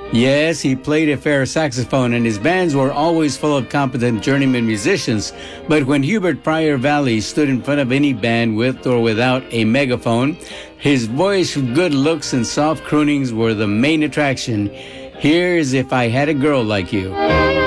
Yes, he played a fair saxophone, and his bands were always full of competent journeyman musicians. But when Hubert Pryor Valley stood in front of any band with or without a megaphone, his boyish good looks and soft croonings were the main attraction. Here's If I Had a Girl Like You.